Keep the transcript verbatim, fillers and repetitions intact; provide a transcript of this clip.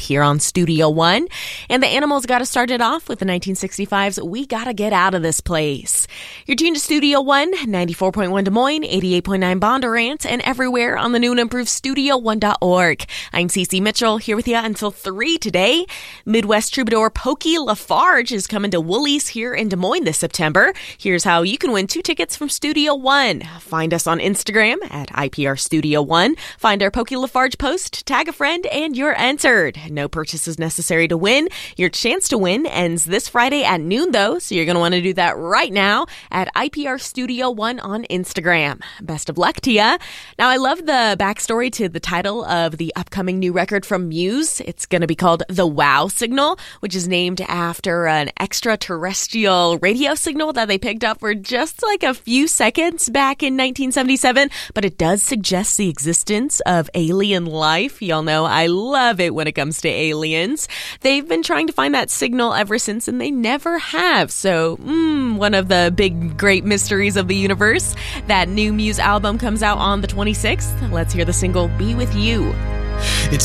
here on Studio One. And the Animals got us started off with the nineteen sixty-five's We Gotta Get Out of This Place. You're tuned to Studio One, ninety-four point one Des Moines, eighty-eight point nine Bondurant, and everywhere on the new and improved studio one dot org. I'm Cece Mitchell, here with you until three today. Midwest troubadour Pokey LaFarge is coming to Woolies here in Des Moines this September. Here's how you can win two tickets from Studio One. Find us on Instagram at I P R Studio One. Find our Pokey LaFarge post, tag a friend, and you're entered. No purchases necessary to win. Your chance to win ends this Friday at noon, though, so you're going to want to do that right now at I P R Studio One on Instagram. Best of luck to ya. Now, I love the backstory to the title of the upcoming new record from Muse. It's going to be called The Wow Signal, which is named after an extraterrestrial radio signal that they picked up for just like a few seconds back in nineteen seventy-seven, but it does suggest the existence of alien life. Y'all know I love it when it comes to aliens. They've been trying to find that signal ever since, and they never have. So, mm, one of the big, great mysteries of the universe. That new Muse album comes out on the twenty-sixth. Let's hear the single Be With You. It's